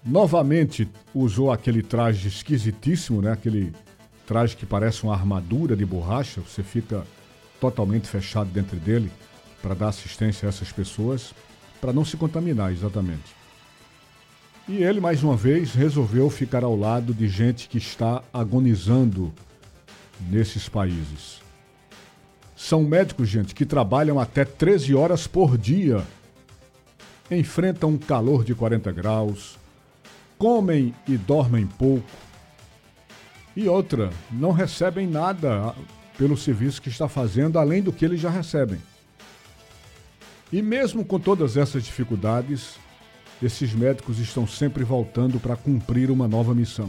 novamente usou aquele traje esquisitíssimo, né? Aquele traje que parece uma armadura de borracha, você fica totalmente fechado dentro dele para dar assistência a essas pessoas, para não se contaminar, exatamente. E ele, mais uma vez, resolveu ficar ao lado de gente que está agonizando nesses países. São médicos, gente, que trabalham até 13 horas por dia, enfrentam um calor de 40 graus, comem e dormem pouco. E outra, não recebem nada pelo serviço que está fazendo, além do que eles já recebem. E mesmo com todas essas dificuldades, esses médicos estão sempre voltando para cumprir uma nova missão.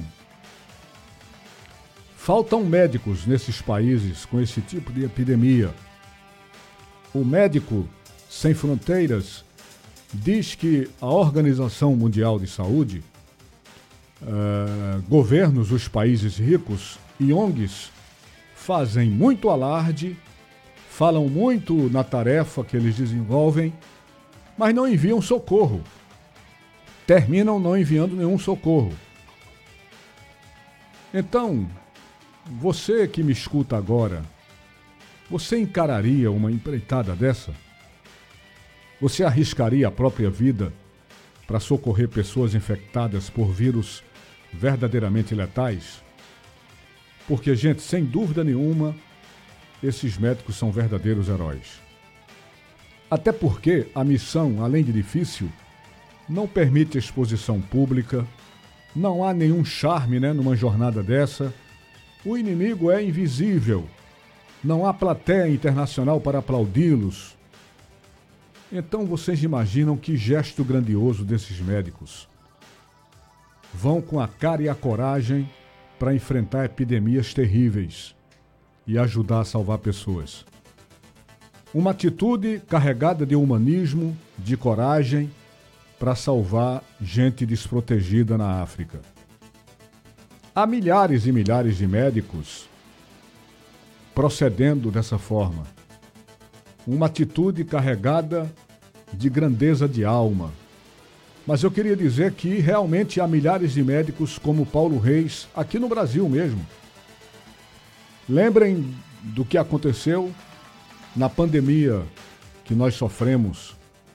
Faltam médicos nesses países com esse tipo de epidemia. O Médico Sem Fronteiras diz que a Organização Mundial de Saúde, governos dos países ricos e ONGs fazem muito alarde, falam muito na tarefa que eles desenvolvem, mas não enviam socorro. Terminam não enviando nenhum socorro. Então, você que me escuta agora, você encararia uma empreitada dessa? Você arriscaria a própria vida para socorrer pessoas infectadas por vírus verdadeiramente letais? Porque, gente, sem dúvida nenhuma, esses médicos são verdadeiros heróis. Até porque a missão, além de difícil, não permite exposição pública, não há nenhum charme, numa jornada dessa. O inimigo é invisível, não há plateia internacional para aplaudi-los. Então vocês imaginam que gesto grandioso desses médicos. Vão com a cara e a coragem para enfrentar epidemias terríveis e ajudar a salvar pessoas. Uma atitude carregada de humanismo, de coragem, para salvar gente desprotegida na África. Há milhares e milhares de médicos procedendo dessa forma. Uma atitude carregada de grandeza de alma. Mas eu queria dizer que realmente há milhares de médicos como Paulo Reis, aqui no Brasil mesmo. Lembrem do que aconteceu na pandemia que nós sofremos.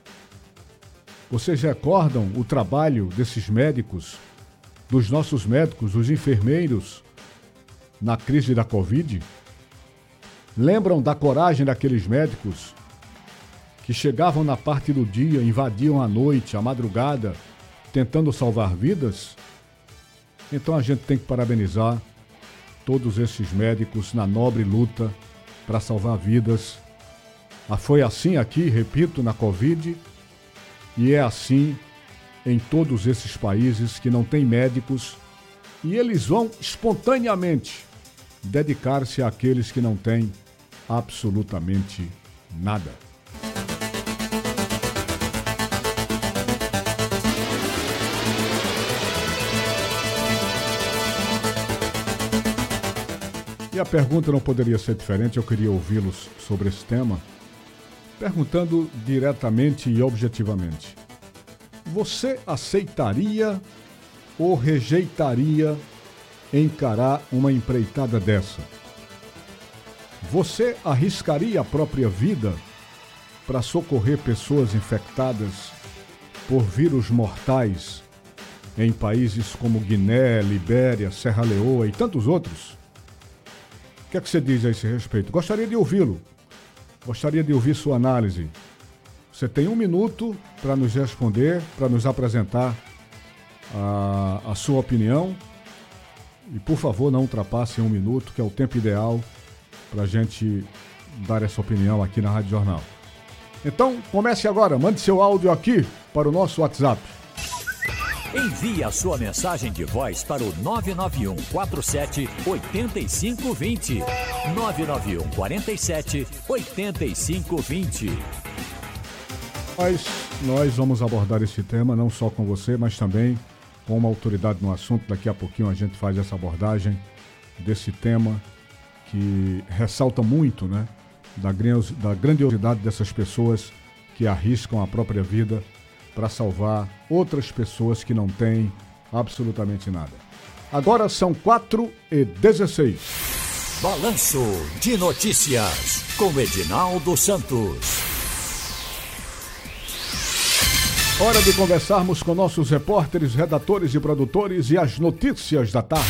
Vocês recordam o trabalho desses médicos, dos nossos médicos, dos enfermeiros, na crise da Covid? Lembram da coragem daqueles médicos que chegavam na parte do dia, invadiam a noite, a madrugada, tentando salvar vidas? Então a gente tem que parabenizar todos esses médicos na nobre luta para salvar vidas. Foi assim aqui, repito, na Covid, e é assim em todos esses países que não têm médicos, e eles vão espontaneamente dedicar-se àqueles que não têm absolutamente nada. E a pergunta não poderia ser diferente, eu queria ouvi-los sobre esse tema, perguntando diretamente e objetivamente. Você aceitaria ou rejeitaria encarar uma empreitada dessa? Você arriscaria a própria vida para socorrer pessoas infectadas por vírus mortais em países como Guiné, Libéria, Serra Leoa e tantos outros? O que é que você diz a esse respeito? Gostaria de ouvi-lo. Gostaria de ouvir sua análise. Você tem 1 minuto para nos responder, para nos apresentar a sua opinião. E, por favor, não ultrapasse 1 minuto, que é o tempo ideal para a gente dar essa opinião aqui na Rádio Jornal. Então, comece agora. Mande seu áudio aqui para o nosso WhatsApp. Envie a sua mensagem de voz para o 991 47 85 20. 991 47 85 20. Nós vamos abordar esse tema não só com você, mas também com uma autoridade no assunto. Daqui a pouquinho a gente faz essa abordagem desse tema que ressalta muito, da grandiosidade dessas pessoas que arriscam a própria vida para salvar outras pessoas que não têm Absolutamente nada. Agora são 4h16. Balanço de Notícias, com Edinaldo Santos. Hora de conversarmos com nossos repórteres, redatores e produtores e as notícias da tarde.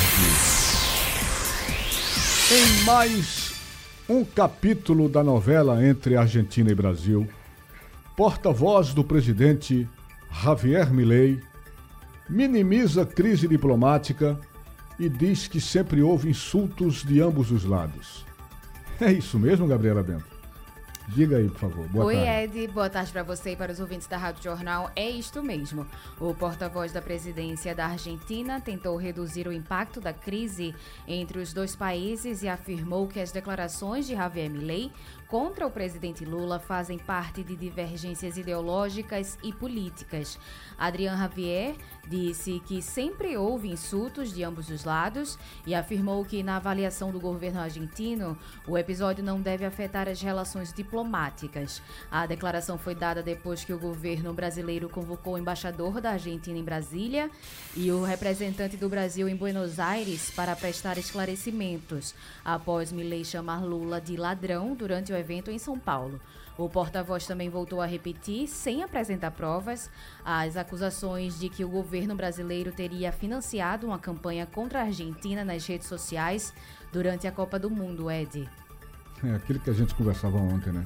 Em mais um capítulo da novela entre Argentina e Brasil, porta-voz do presidente Javier Milei minimiza crise diplomática e diz que sempre houve insultos de ambos os lados. É isso mesmo, Gabriela Bento? Diga aí, por favor. Boa tarde. Ed. Boa tarde para você e para os ouvintes da Rádio Jornal. É isto mesmo. O porta-voz da presidência da Argentina tentou reduzir o impacto da crise entre os dois países e afirmou que as declarações de Javier Milei contra o presidente Lula fazem parte de divergências ideológicas e políticas. Adrián Javier disse que sempre houve insultos de ambos os lados e afirmou que, na avaliação do governo argentino, o episódio não deve afetar as relações diplomáticas. A declaração foi dada depois que o governo brasileiro convocou o embaixador da Argentina em Brasília e o representante do Brasil em Buenos Aires para prestar esclarecimentos, após Milei chamar Lula de ladrão durante o evento em São Paulo. O porta-voz também voltou a repetir, sem apresentar provas, as acusações de que o governo brasileiro teria financiado uma campanha contra a Argentina nas redes sociais durante a Copa do Mundo, Ed. É aquilo que a gente conversava ontem, né?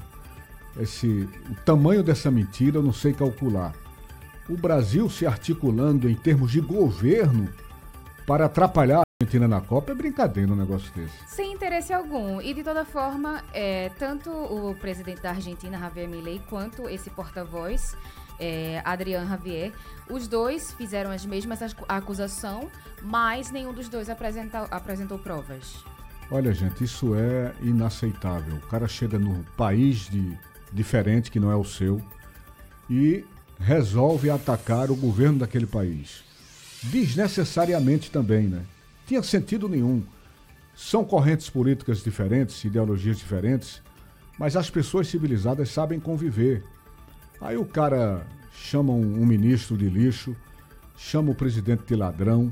O tamanho dessa mentira eu não sei calcular. O Brasil se articulando em termos de governo para atrapalhar a Argentina na Copa é brincadeira um negócio desse. Sem interesse algum. E de toda forma, tanto o presidente da Argentina, Javier Milei, quanto esse porta-voz, Adrián Javier, os dois fizeram as mesmas acusações, mas nenhum dos dois apresentou provas. Olha, gente, isso é inaceitável. O cara chega num país diferente, que não é o seu, e resolve atacar o governo daquele país. Desnecessariamente também, né? Tinha sentido nenhum. São correntes políticas diferentes, ideologias diferentes, mas as pessoas civilizadas sabem conviver. Aí o cara chama um ministro de lixo, chama o presidente de ladrão.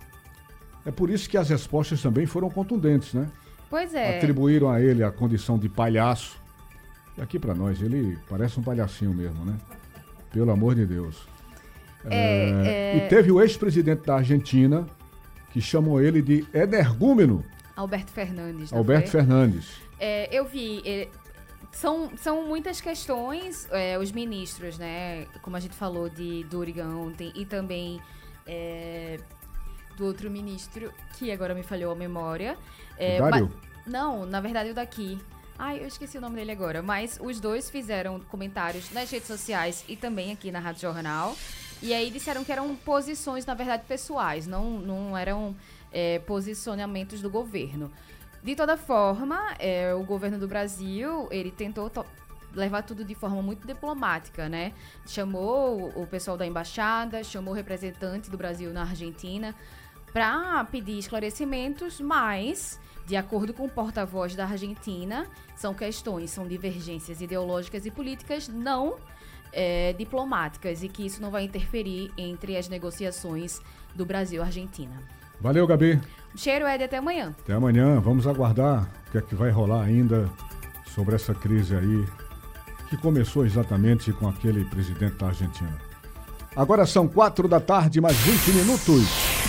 É por isso que as respostas também foram contundentes, né? Pois é. Atribuíram a ele a condição de palhaço. E aqui pra nós, ele parece um palhacinho mesmo, né? Pelo amor de Deus. E teve o ex-presidente da Argentina, que chamou ele de energúmeno. Alberto Fernandes. Alberto Fernandes. Eu vi. São muitas questões, os ministros, né? Como a gente falou de Dóriga ontem, e também do outro ministro, que agora me falhou a memória. Não, na verdade o daqui. Eu esqueci o nome dele agora. Mas os dois fizeram comentários nas redes sociais e também aqui na Rádio Jornal. E aí disseram que eram posições, na verdade, pessoais. Não eram posicionamentos do governo. De toda forma, o governo do Brasil, ele tentou levar tudo de forma muito diplomática, né? Chamou o pessoal da embaixada, chamou o representante do Brasil na Argentina para pedir esclarecimentos, mas, de acordo com o porta-voz da Argentina, são divergências ideológicas e políticas não diplomáticas, e que isso não vai interferir entre as negociações do Brasil e Argentina. Valeu, Gabi. Cheiro, Ed, até amanhã. Até amanhã. Vamos aguardar o que é que vai rolar ainda sobre essa crise aí, que começou exatamente com aquele presidente da Argentina. Agora são 4 da tarde, mais 20 minutos.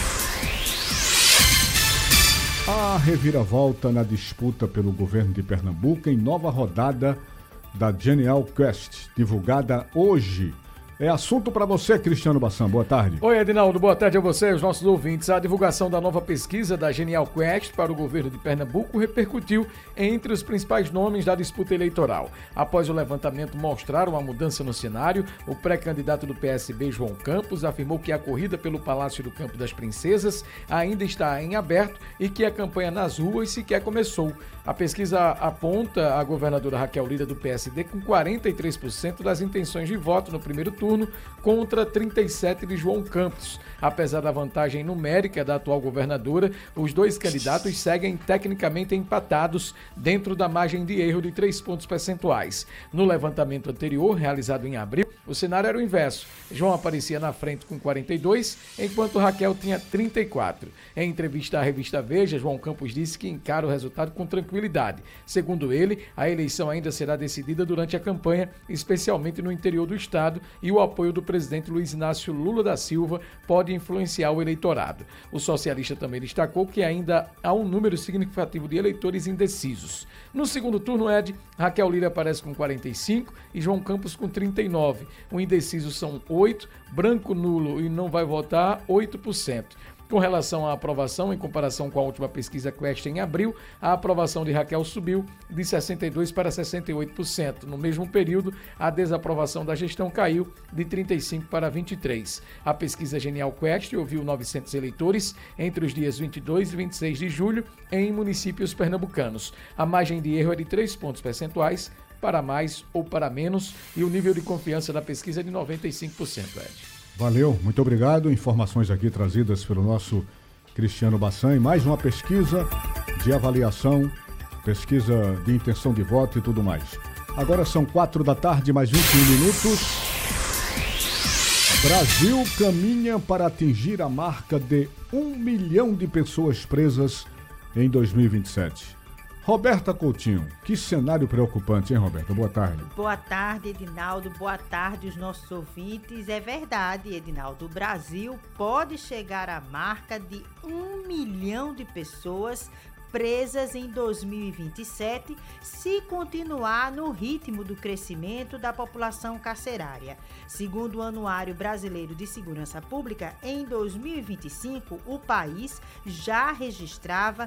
A reviravolta na disputa pelo governo de Pernambuco em nova rodada da Genial Quest, divulgada hoje. É assunto para você, Cristiano Bassan. Boa tarde. Oi, Edinaldo. Boa tarde a você e aos nossos ouvintes. A divulgação da nova pesquisa da Genial Quest para o governo de Pernambuco repercutiu entre os principais nomes da disputa eleitoral. Após o levantamento mostrar uma mudança no cenário, o pré-candidato do PSB, João Campos, afirmou que a corrida pelo Palácio do Campo das Princesas ainda está em aberto e que a campanha nas ruas sequer começou. A pesquisa aponta a governadora Raquel Lira do PSD com 43% das intenções de voto no primeiro turno, contra 37% de João Campos. Apesar da vantagem numérica da atual governadora, os dois candidatos seguem tecnicamente empatados dentro da margem de erro de 3 pontos percentuais. No levantamento anterior, realizado em abril, O cenário era o inverso. João aparecia na frente com 42, enquanto Raquel tinha 34. Em entrevista à revista Veja, João Campos disse que encara o resultado com tranquilidade. Segundo ele, a eleição ainda será decidida durante a campanha, especialmente no interior do estado, e o apoio do presidente Luiz Inácio Lula da Silva pode influenciar o eleitorado. O socialista também destacou que ainda há um número significativo de eleitores indecisos. No segundo turno, Ed, Raquel Lira aparece com 45 e João Campos com 39. O indeciso são 8, branco, nulo e não vai votar 8%. Com relação à aprovação, em comparação com a última pesquisa Quest em abril, a aprovação de Raquel subiu de 62% para 68%. No mesmo período, a desaprovação da gestão caiu de 35% para 23%. A pesquisa Genial Quest ouviu 900 eleitores entre os dias 22 e 26 de julho em municípios pernambucanos. A margem de erro é de 3 pontos percentuais, para mais ou para menos, e o nível de confiança da pesquisa é de 95%, Ed. Valeu, muito obrigado. Informações aqui trazidas pelo nosso Cristiano Bassan. Mais uma pesquisa de avaliação, pesquisa de intenção de voto e tudo mais. Agora são 4 da tarde, mais 21 minutos. Brasil caminha para atingir a marca de 1 milhão de pessoas presas em 2027. Roberta Coutinho, que cenário preocupante, hein, Roberta? Boa tarde. Boa tarde, Edinaldo. Boa tarde, os nossos ouvintes. É verdade, Edinaldo. O Brasil pode chegar à marca de 1 milhão de pessoas presas em 2027, se continuar no ritmo do crescimento da população carcerária. Segundo o Anuário Brasileiro de Segurança Pública, em 2025, o país já registrava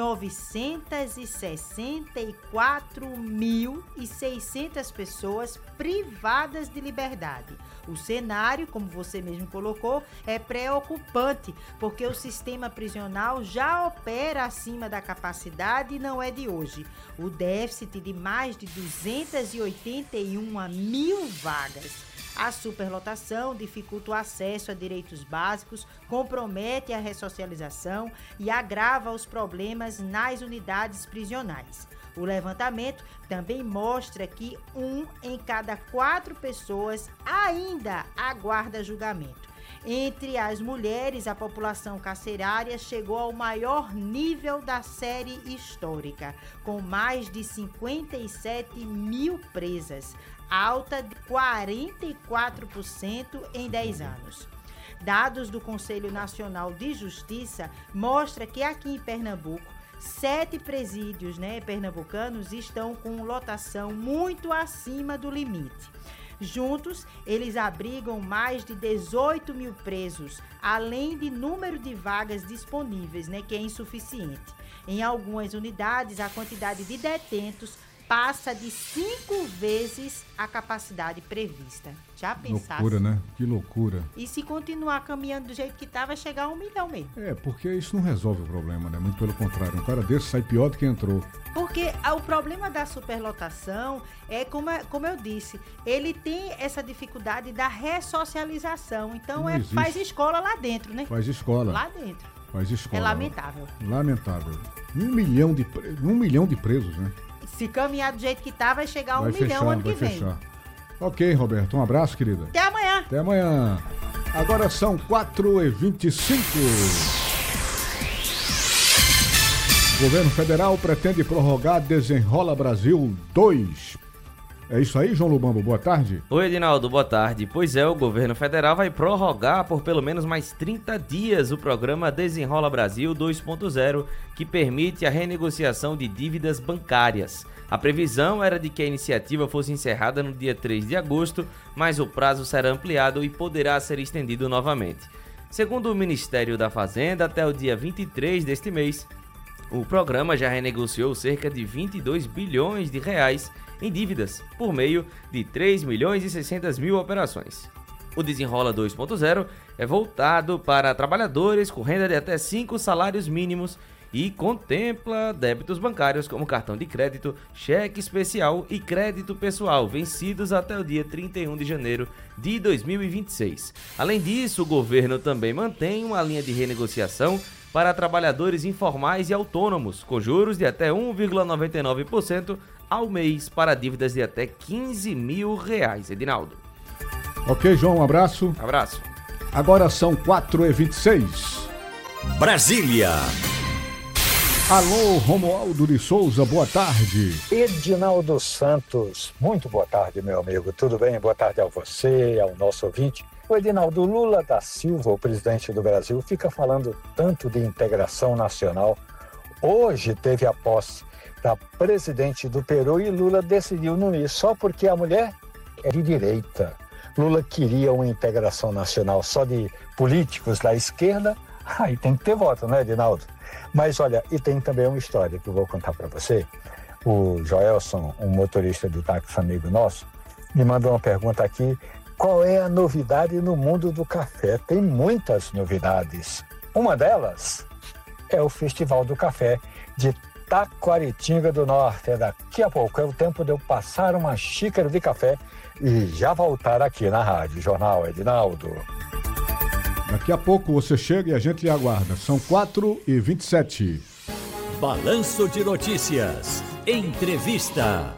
964.600 pessoas privadas de liberdade. O cenário, como você mesmo colocou, é preocupante, porque o sistema prisional já opera acima da capacidade e não é de hoje. O déficit de mais de 281 mil vagas. A superlotação dificulta o acesso a direitos básicos, compromete a ressocialização e agrava os problemas nas unidades prisionais. O levantamento também mostra que 1 em cada 4 pessoas ainda aguarda julgamento. Entre as mulheres, a população carcerária chegou ao maior nível da série histórica, com mais de 57 mil presas, alta de 44% em 10 anos. Dados do Conselho Nacional de Justiça mostram que aqui em Pernambuco, 7 presídios pernambucanos estão com lotação muito acima do limite. Juntos, eles abrigam mais de 18 mil presos, além de número de vagas disponíveis, que é insuficiente. Em algumas unidades, a quantidade de detentos passa de 5 vezes a capacidade prevista. Já pensasse? Loucura, né? Que loucura. E se continuar caminhando do jeito que está, vai chegar a 1 milhão mesmo. É, porque isso não resolve o problema, né? Muito pelo contrário. Um cara desse sai pior do que entrou. Porque o problema da superlotação é, como eu disse, ele tem essa dificuldade da ressocialização. Então, faz escola lá dentro, né? Faz escola. Lá dentro. Faz escola. É lamentável. Lamentável. 1 milhão de presos, né? Se caminhar do jeito que tá, vai chegar a 1 milhão ano que vem. Fechar. Ok, Roberto. Um abraço, querida. Até amanhã. Até amanhã. Agora são 4h25. O governo federal pretende prorrogar Desenrola Brasil 2. É isso aí, João Lubambo, boa tarde. Oi, Edinaldo, boa tarde. Pois é, o governo federal vai prorrogar por pelo menos mais 30 dias o programa Desenrola Brasil 2.0, que permite a renegociação de dívidas bancárias. A previsão era de que a iniciativa fosse encerrada no dia 3 de agosto, mas o prazo será ampliado e poderá ser estendido novamente. Segundo o Ministério da Fazenda, até o dia 23 deste mês, o programa já renegociou cerca de 22 bilhões de reais em dívidas, por meio de 3 milhões e 600 mil operações. O Desenrola 2.0 é voltado para trabalhadores com renda de até 5 salários mínimos e contempla débitos bancários como cartão de crédito, cheque especial e crédito pessoal, vencidos até o dia 31 de janeiro de 2026. Além disso, o governo também mantém uma linha de renegociação para trabalhadores informais e autônomos, com juros de até 1,99% ao mês para dívidas de até R$15 mil, Edinaldo. Ok, João, um abraço. Abraço. Agora são 4h26. Brasília. Alô, Romualdo de Souza, boa tarde. Edinaldo Santos, muito boa tarde, meu amigo. Tudo bem? Boa tarde a você, ao nosso ouvinte. O Edinaldo, Lula da Silva, o presidente do Brasil, fica falando tanto de integração nacional. Hoje teve a posse da presidente do Peru e Lula decidiu não ir só porque a mulher é de direita. Lula queria uma integração nacional só de políticos da esquerda. Aí tem que ter voto, né, Edinaldo? Mas olha, e tem também uma história que eu vou contar para você. O Joelson, um motorista de táxi amigo nosso, me mandou uma pergunta aqui. Qual é a novidade no mundo do café? Tem muitas novidades. Uma delas é o Festival do Café de Taquaritinga do Norte. É daqui a pouco, é o tempo de eu passar uma xícara de café e já voltar aqui na Rádio Jornal, Edinaldo. Daqui a pouco você chega e a gente lhe aguarda. São 4h27. Balanço de Notícias. Entrevista.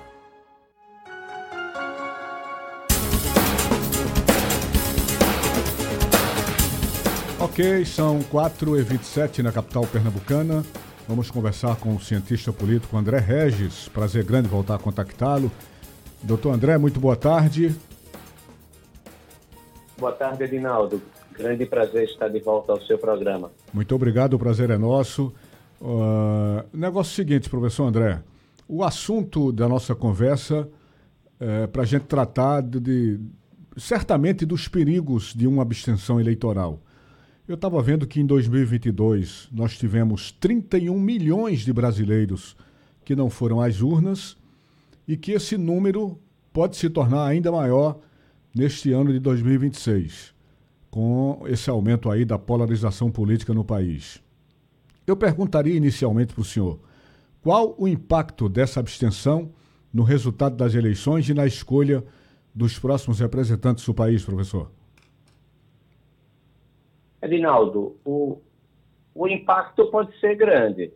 Ok, são 4h27 na capital pernambucana. Vamos conversar com o cientista político André Regis. Prazer grande voltar a contactá-lo. Doutor André, muito boa tarde. Boa tarde, Edinaldo. Grande prazer estar de volta ao seu programa. Muito obrigado, o prazer é nosso. Negócio seguinte, professor André. O assunto da nossa conversa é para a gente tratar certamente dos perigos de uma abstenção eleitoral. Eu estava vendo que em 2022 nós tivemos 31 milhões de brasileiros que não foram às urnas e que esse número pode se tornar ainda maior neste ano de 2026, com esse aumento aí da polarização política no país. Eu perguntaria inicialmente para o senhor, qual o impacto dessa abstenção no resultado das eleições e na escolha dos próximos representantes do país, professor? Edinaldo, o impacto pode ser grande.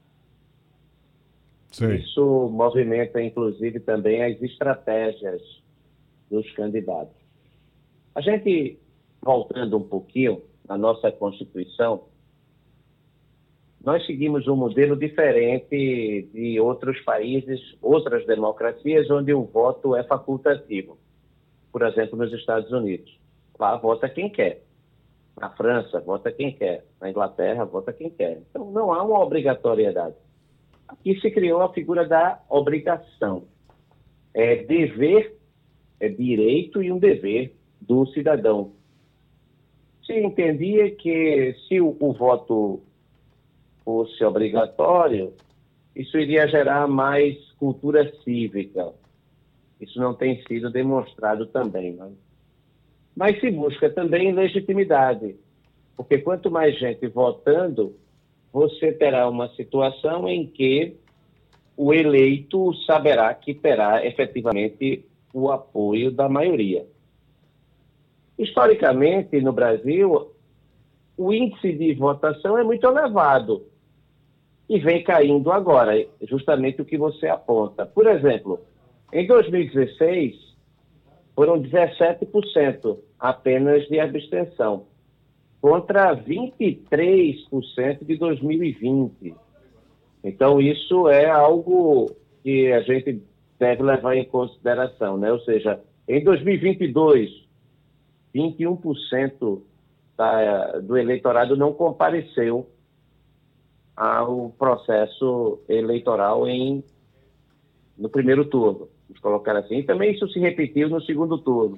Sei. Isso movimenta, inclusive, também as estratégias dos candidatos. A gente, voltando um pouquinho na nossa Constituição, nós seguimos um modelo diferente de outros países, outras democracias, onde o voto é facultativo. Por exemplo, nos Estados Unidos. Lá vota quem quer. Na França, vota quem quer. Na Inglaterra, vota quem quer. Então, não há uma obrigatoriedade. Aqui se criou a figura da obrigação. É dever, é direito e um dever do cidadão. Se entendia que se o voto fosse obrigatório, isso iria gerar mais cultura cívica. Isso não tem sido demonstrado também, né? Mas se busca também legitimidade, porque quanto mais gente votando, você terá uma situação em que o eleito saberá que terá efetivamente o apoio da maioria. Historicamente, no Brasil, o índice de votação é muito elevado e vem caindo agora, justamente o que você aponta. Por exemplo, em 2016, foram 17% apenas de abstenção, contra 23% de 2020. Então, isso é algo que a gente deve levar em consideração, né? Ou seja, em 2022, 21% do eleitorado não compareceu ao processo eleitoral no primeiro turno, vamos colocar assim. E também isso se repetiu no segundo turno.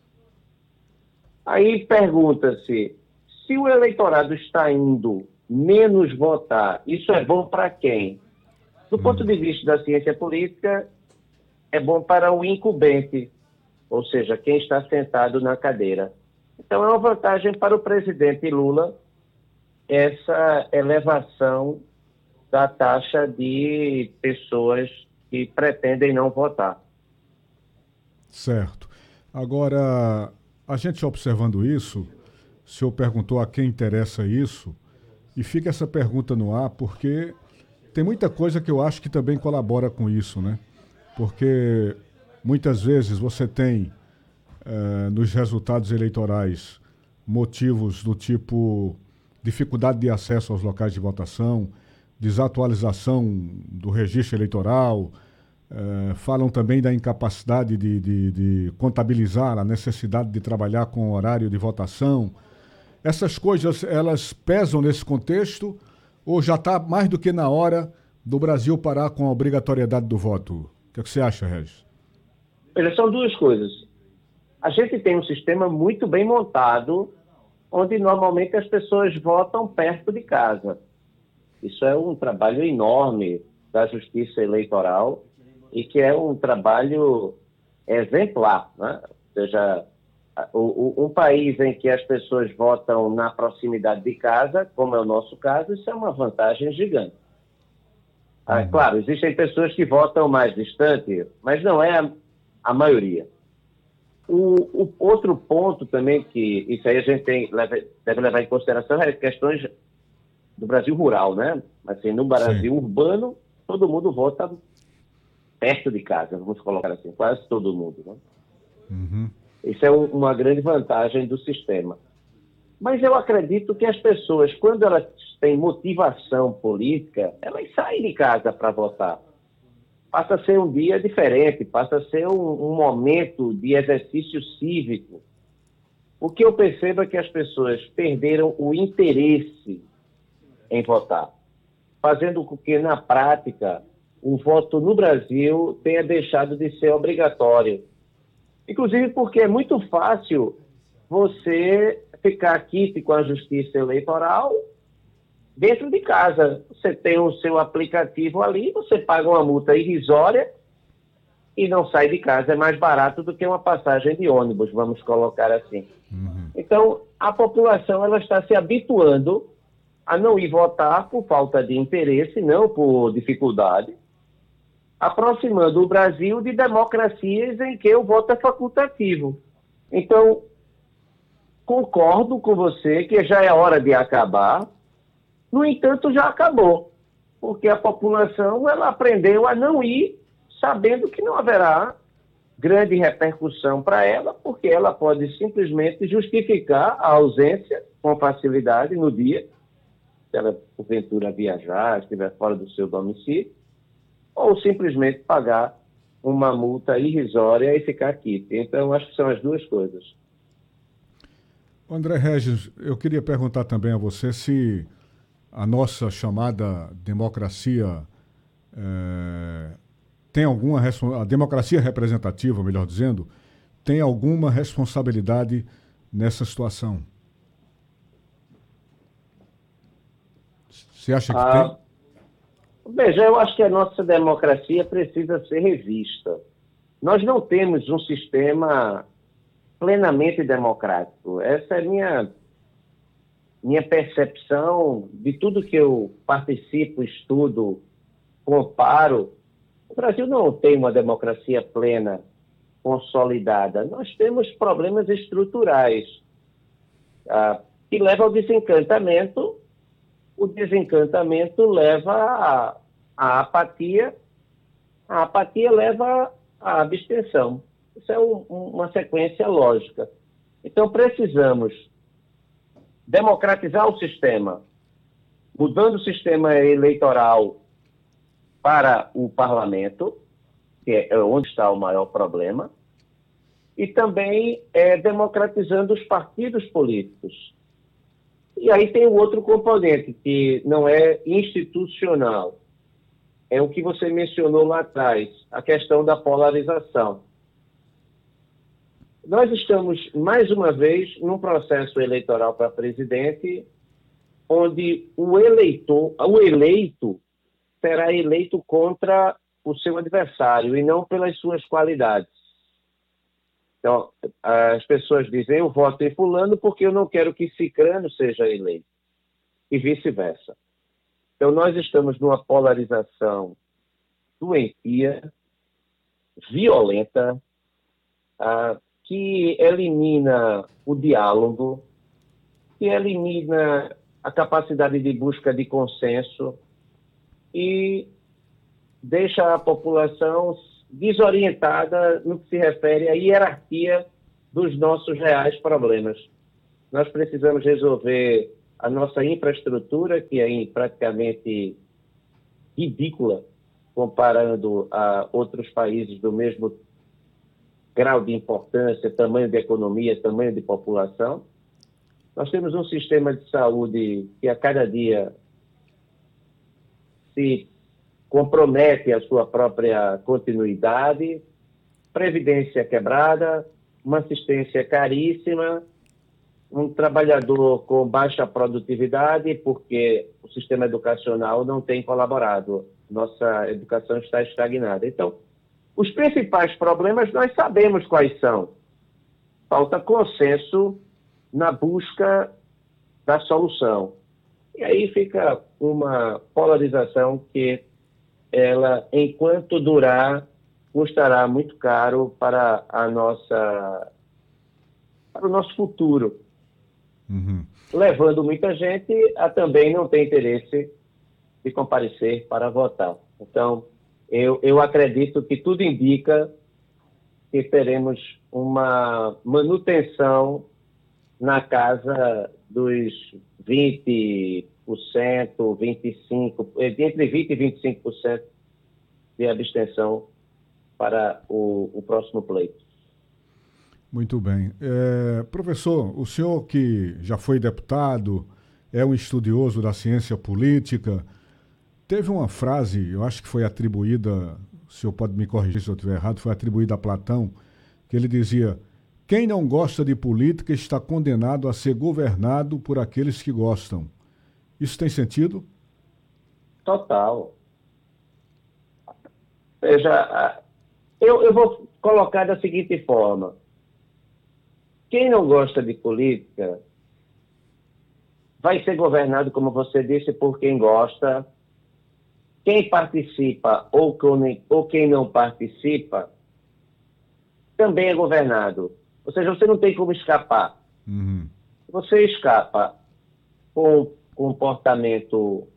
Aí pergunta-se, se o eleitorado está indo menos votar, isso é bom para quem? Do ponto de vista da ciência política, é bom para o incumbente, ou seja, quem está sentado na cadeira. Então é uma vantagem para o presidente Lula essa elevação da taxa de pessoas que pretendem não votar. Certo. Agora, a gente observando isso, o senhor perguntou a quem interessa isso, e fica essa pergunta no ar, porque tem muita coisa que eu acho que também colabora com isso, né? Porque muitas vezes você tem nos resultados eleitorais motivos do tipo dificuldade de acesso aos locais de votação, desatualização do registro eleitoral, falam também da incapacidade de contabilizar a necessidade de trabalhar com horário de votação. Essas coisas, elas pesam nesse contexto ou já está mais do que na hora do Brasil parar com a obrigatoriedade do voto? O que você acha, Regis? Olha, são duas coisas. A gente tem um sistema muito bem montado, onde normalmente as pessoas votam perto de casa. Isso é um trabalho enorme da Justiça Eleitoral e que é um trabalho exemplar, né? Ou seja, um país em que as pessoas votam na proximidade de casa, como é o nosso caso, isso é uma vantagem gigante. Claro, existem pessoas que votam mais distante, mas não é a maioria. O outro ponto também que isso aí a gente deve levar em consideração é questões do Brasil rural, né? Assim, no Brasil urbano, todo mundo vota perto de casa, vamos colocar assim, quase todo mundo, né? Uhum. Isso é uma grande vantagem do sistema. Mas eu acredito que as pessoas, quando elas têm motivação política, elas saem de casa para votar. Passa a ser um dia diferente, passa a ser um momento de exercício cívico. O que eu percebo é que as pessoas perderam o interesse em votar, fazendo com que, na prática, o voto no Brasil tenha deixado de ser obrigatório. Inclusive porque é muito fácil você ficar quite com a Justiça Eleitoral dentro de casa. Você tem o seu aplicativo ali, você paga uma multa irrisória e não sai de casa. É mais barato do que uma passagem de ônibus, vamos colocar assim. Uhum. Então, a população ela está se habituando a não ir votar por falta de interesse, não por dificuldade, aproximando o Brasil de democracias em que o voto é facultativo. Então, concordo com você que já é hora de acabar. No entanto, já acabou, porque a população ela aprendeu a não ir sabendo que não haverá grande repercussão para ela, porque ela pode simplesmente justificar a ausência com facilidade no dia, se ela porventura viajar, estiver fora do seu domicílio, ou simplesmente pagar uma multa irrisória e ficar quite. Então, acho que são as duas coisas. André Regis, eu queria perguntar também a você se a nossa chamada democracia tem alguma a democracia representativa, melhor dizendo, tem alguma responsabilidade nessa situação? Você acha que tem? Veja, eu acho que a nossa democracia precisa ser revista. Nós não temos um sistema plenamente democrático. Essa é a minha percepção de tudo que eu participo, estudo, comparo. O Brasil não tem uma democracia plena, consolidada. Nós temos problemas estruturais que levam ao desencantamento. O desencantamento leva à apatia, a apatia leva à abstenção. Isso é uma sequência lógica. Então, precisamos democratizar o sistema, mudando o sistema eleitoral para o parlamento, que é onde está o maior problema, e também democratizando os partidos políticos. E aí tem o outro componente, que não é institucional. É o que você mencionou lá atrás, a questão da polarização. Nós estamos, mais uma vez, num processo eleitoral para presidente, onde o eleito será eleito contra o seu adversário e não pelas suas qualidades. Então, as pessoas dizem, eu voto em fulano porque eu não quero que cicrano seja eleito. E vice-versa. Então, nós estamos numa polarização doentia, violenta, que elimina o diálogo, que elimina a capacidade de busca de consenso e deixa a população desorientada no que se refere à hierarquia dos nossos reais problemas. Nós precisamos resolver a nossa infraestrutura, que é praticamente ridícula, comparando a outros países do mesmo grau de importância, tamanho de economia, tamanho de população. Nós temos um sistema de saúde que a cada dia se compromete a sua própria continuidade, previdência quebrada, uma assistência caríssima, um trabalhador com baixa produtividade, porque o sistema educacional não tem colaborado. Nossa educação está estagnada. Então, os principais problemas nós sabemos quais são. Falta consenso na busca da solução. E aí fica uma polarização que ela, enquanto durar, custará muito caro para o nosso futuro. Levando muita gente a também não ter interesse de comparecer para votar. Então, eu acredito que tudo indica que teremos uma manutenção na casa dos 20%, 25%, entre 20% e 25% de abstenção para o próximo pleito. Muito bem. Professor, o senhor que já foi deputado, é um estudioso da ciência política, teve uma frase, eu acho que foi atribuída, o senhor pode me corrigir se eu estiver errado, foi atribuída a Platão, que ele dizia: quem não gosta de política está condenado a ser governado por aqueles que gostam. Isso tem sentido? Total. Veja, eu vou colocar da seguinte forma. Quem não gosta de política vai ser governado, como você disse, por quem gosta. Quem participa ou quem não participa também é governado. Ou seja, você não tem como escapar. Você escapa com comportamento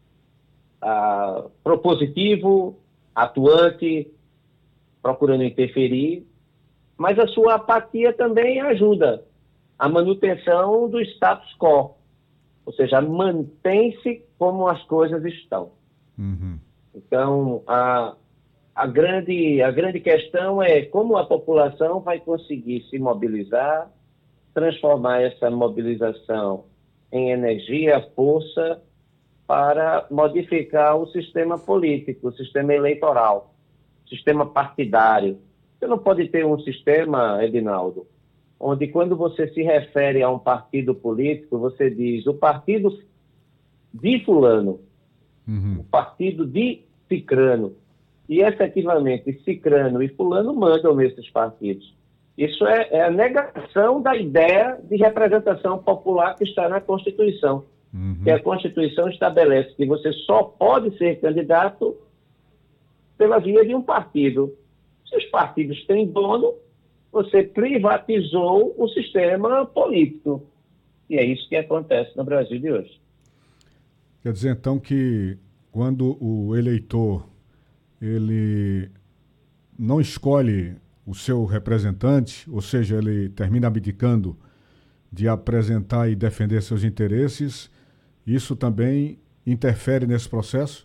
propositivo, atuante, procurando interferir, mas a sua apatia também ajuda a manutenção do status quo. Ou seja, mantém-se como as coisas estão. Então, a grande questão é como a população vai conseguir se mobilizar, transformar essa mobilização em energia, força, para modificar o sistema político, o sistema eleitoral, o sistema partidário. Você não pode ter um sistema, Edinaldo, onde quando você se refere a um partido político, você diz o partido de fulano, o partido de cicrano. E, efetivamente, cicrano e fulano mandam nesses partidos. Isso é a negação da ideia de representação popular que está na Constituição. Que a Constituição estabelece que você só pode ser candidato pela via de um partido. Se os partidos têm dono, você privatizou o sistema político. E é isso que acontece no Brasil de hoje. Quer dizer, então, que quando o eleitor ele não escolhe o seu representante, ou seja, ele termina abdicando de apresentar e defender seus interesses, isso também interfere nesse processo?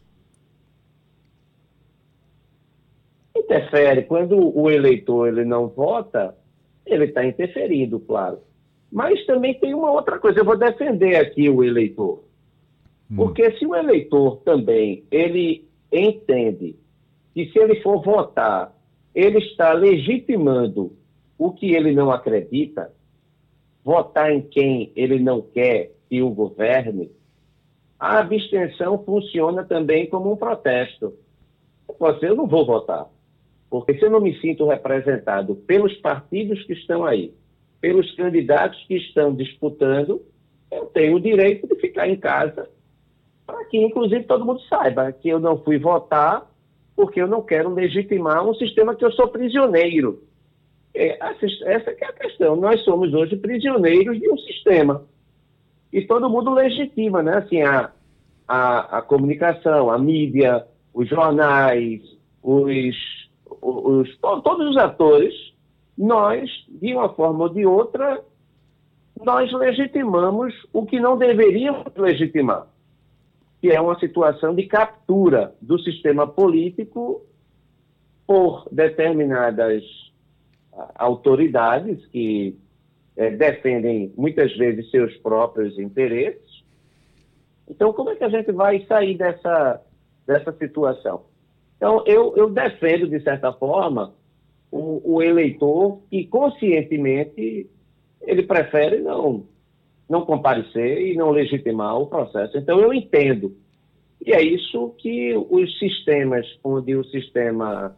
Interfere. Quando o eleitor ele não vota, ele está interferindo, claro. Mas também tem uma outra coisa. Eu vou defender aqui o eleitor. Porque se o eleitor também ele entende que se ele for votar, ele está legitimando o que ele não acredita, votar em quem ele não quer que o governe, a abstenção funciona também como um protesto. Eu não vou votar, porque se eu não me sinto representado pelos partidos que estão aí, pelos candidatos que estão disputando, eu tenho o direito de ficar em casa, para que, inclusive, todo mundo saiba que eu não fui votar porque eu não quero legitimar um sistema que eu sou prisioneiro. Essa que é a questão. Nós somos hoje prisioneiros de um sistema. E todo mundo legitima, né? Assim, a comunicação, a mídia, os jornais, todos os atores nós, de uma forma ou de outra, nós legitimamos o que não deveríamos legitimar, que é uma situação de captura do sistema político por determinadas autoridades que defendem muitas vezes seus próprios interesses. Então, como é que a gente vai sair dessa situação? Então, eu defendo, de certa forma, o eleitor que conscientemente ele prefere não comparecer e não legitimar o processo. Então, eu entendo. E é isso que os sistemas, onde o sistema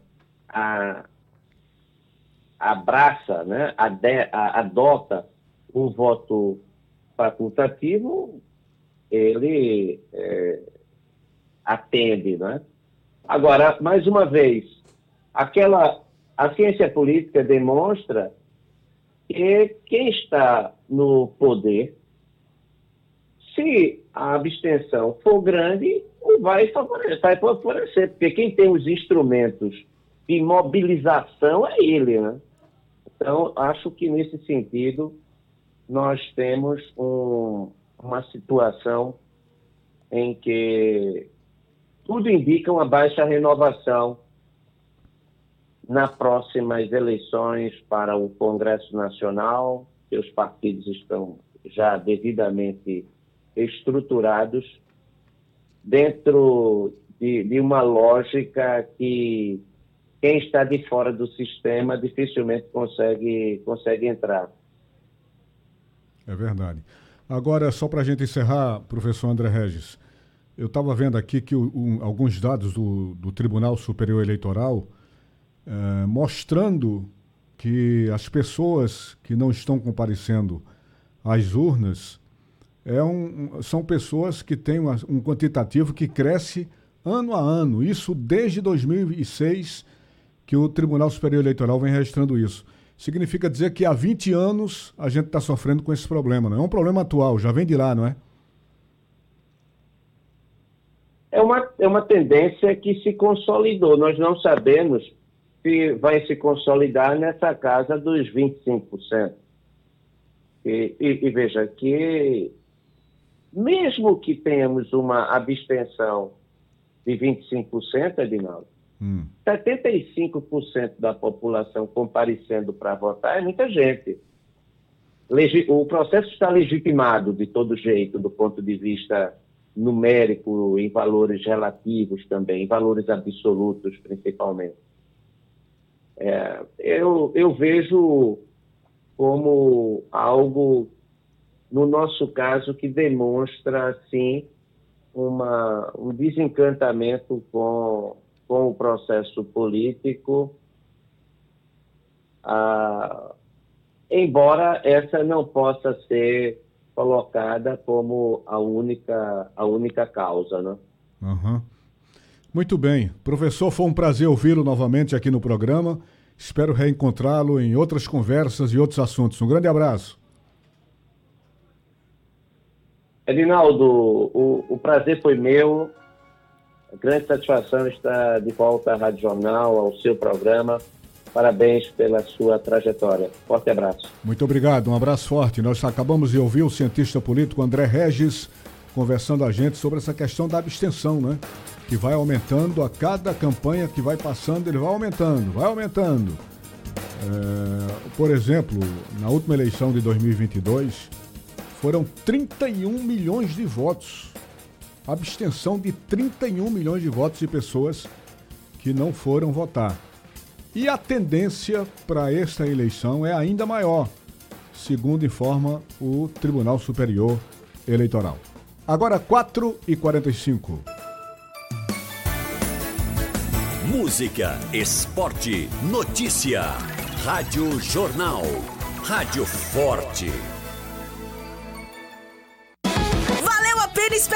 abraça, né, adota o voto facultativo, ele atende, né? Agora, mais uma vez, a ciência política demonstra que quem está no poder, se a abstenção for grande, vai favorecer, porque quem tem os instrumentos de mobilização é ele, né? Então, acho que nesse sentido nós temos uma situação em que tudo indica uma baixa renovação nas próximas eleições para o Congresso Nacional, que os partidos estão já devidamente estruturados dentro de uma lógica que quem está de fora do sistema dificilmente consegue entrar. É verdade. Agora, só para a gente encerrar, professor André Regis, eu estava vendo aqui que alguns dados do Tribunal Superior Eleitoral mostrando que as pessoas que não estão comparecendo às urnas são pessoas que têm um quantitativo que cresce ano a ano. Isso desde 2006, que o Tribunal Superior Eleitoral vem registrando isso. Significa dizer que há 20 anos a gente está sofrendo com esse problema, não é um problema atual, já vem de lá, não é? É uma tendência que se consolidou. Nós não sabemos se vai se consolidar nessa casa dos 25%. E veja que, mesmo que tenhamos uma abstenção de 25%, Edinaldo, 75% da população comparecendo para votar é muita gente. O processo está legitimado de todo jeito, do ponto de vista numérico, em valores relativos também, em valores absolutos principalmente. Eu vejo como algo, no nosso caso, que demonstra, sim, um desencantamento com o processo político, embora essa não possa ser colocada como a única causa, né? Uhum. Muito bem. Professor, foi um prazer ouvi-lo novamente aqui no programa. Espero reencontrá-lo em outras conversas e outros assuntos. Um grande abraço. Edinaldo, o prazer foi meu. A grande satisfação estar de volta à Rádio Jornal, ao seu programa. Parabéns pela sua trajetória. Forte abraço. Muito obrigado, um abraço forte. Nós acabamos de ouvir o cientista político André Regis conversando a gente sobre essa questão da abstenção, né? Que vai aumentando a cada campanha que vai passando, ele vai aumentando. Por exemplo, na última eleição de 2022, foram 31 milhões de votos. Abstenção de 31 milhões de votos de pessoas que não foram votar. E a tendência para esta eleição é ainda maior, segundo informa o Tribunal Superior Eleitoral. Agora 4h45. Música, esporte, notícia. Rádio Jornal. Rádio Forte. Valeu a pena esperar!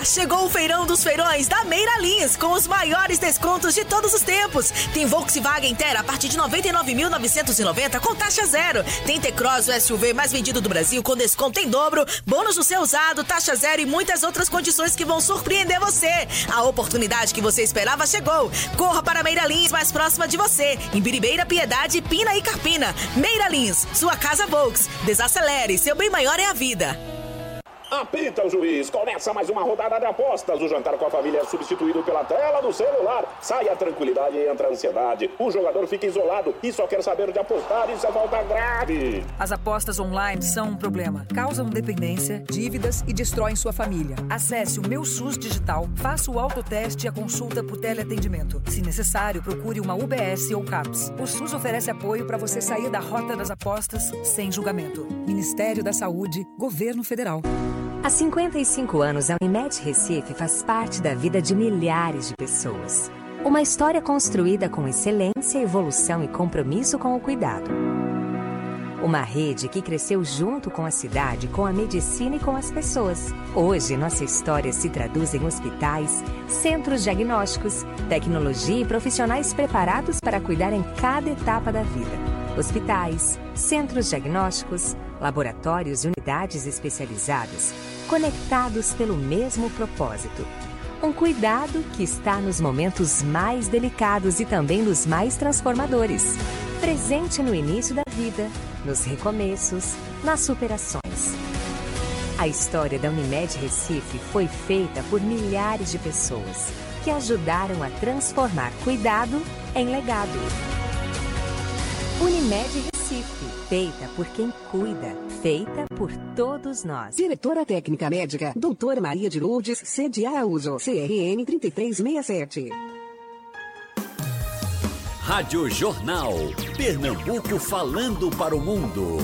Chegou o feirão dos feirões da Meira Lins, com os maiores descontos de todos os tempos. Tem Volkswagen Terra a partir de 99.990 com taxa zero. Tem T-Cross, o SUV mais vendido do Brasil, com desconto em dobro, bônus no seu usado, taxa zero e muitas outras condições que vão surpreender você. A oportunidade que você esperava chegou. Corra para a Meira Lins, mais próxima de você, em Biribeira, Piedade, Pina e Carpina. Meira Lins, sua casa Volks. Desacelere, seu bem maior é a vida. Apita o juiz, começa mais uma rodada de apostas. O jantar com a família é substituído pela tela do celular. Sai a tranquilidade e entra a ansiedade. O jogador fica isolado e só quer saber de apostar. Isso é falta grave. As apostas online são um problema. Causam dependência, dívidas e destroem sua família. Acesse o Meu SUS Digital, faça o autoteste e a consulta por teleatendimento. Se necessário, procure uma UBS ou CAPS. O SUS oferece apoio para você sair da rota das apostas sem julgamento. Ministério da Saúde, Governo Federal. Há 55 anos, a Unimed Recife faz parte da vida de milhares de pessoas. Uma história construída com excelência, evolução e compromisso com o cuidado. Uma rede que cresceu junto com a cidade, com a medicina e com as pessoas. Hoje, nossa história se traduz em hospitais, centros diagnósticos, tecnologia e profissionais preparados para cuidar em cada etapa da vida. Hospitais, centros diagnósticos, laboratórios e unidades especializadas, conectados pelo mesmo propósito. Um cuidado que está nos momentos mais delicados e também nos mais transformadores. Presente no início da vida, nos recomeços, nas superações. A história da Unimed Recife foi feita por milhares de pessoas que ajudaram a transformar cuidado em legado. Unimed Recife, feita por quem cuida, feita por todos nós. Diretora Técnica Médica, Doutora Maria de Lourdes, sede Araújo, CRN 3367. Rádio Jornal, Pernambuco falando para o mundo.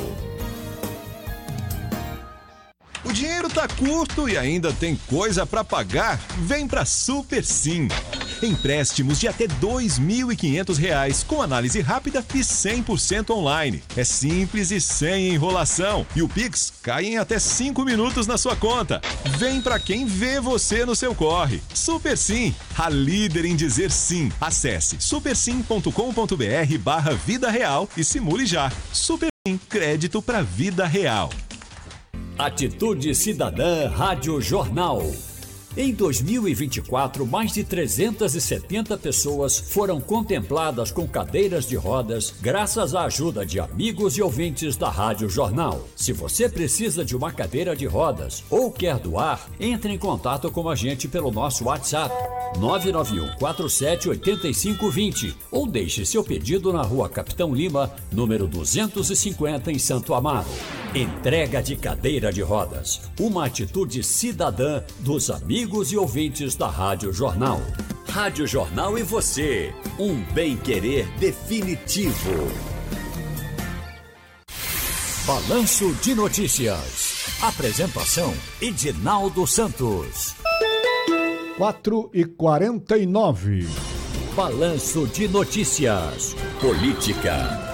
O dinheiro tá curto e ainda tem coisa para pagar? Vem pra Super Sim. Empréstimos de até R$ 2.500 com análise rápida e 100% online. É simples e sem enrolação. E o Pix cai em até 5 minutos na sua conta. Vem pra quem vê você no seu corre. Super Sim, a líder em dizer sim. Acesse supersim.com.br/vida real e simule já. Super Sim, crédito pra vida real. Atitude Cidadã Rádio Jornal. Em 2024, mais de 370 pessoas foram contempladas com cadeiras de rodas graças à ajuda de amigos e ouvintes da Rádio Jornal. Se você precisa de uma cadeira de rodas ou quer doar, entre em contato com a gente pelo nosso WhatsApp 991478520 ou deixe seu pedido na Rua Capitão Lima, número 250, em Santo Amaro. Entrega de cadeira de rodas, uma atitude cidadã dos amigos e ouvintes da Rádio Jornal. Rádio Jornal e você, um bem-querer definitivo. Balanço de Notícias. Apresentação: Edinaldo Santos. 4h49. Balanço de Notícias. Política.